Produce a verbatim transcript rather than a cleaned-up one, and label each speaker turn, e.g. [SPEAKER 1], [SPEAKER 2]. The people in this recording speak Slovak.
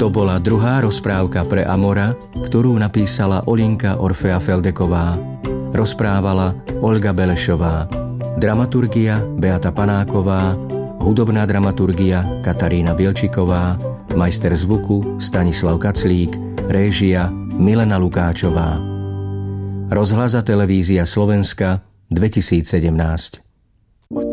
[SPEAKER 1] To bola druhá rozprávka pre Amora, ktorú napísala Olinka Orfea Feldeková. Rozprávala Olga Belešová. Dramaturgia Beata Panáková, hudobná dramaturgia Katarína Bielčiková, majster zvuku Stanislav Kaclík, réžia Milena Lukáčová. Rozhlas a televízia Slovenska dvetisícsedemnásť.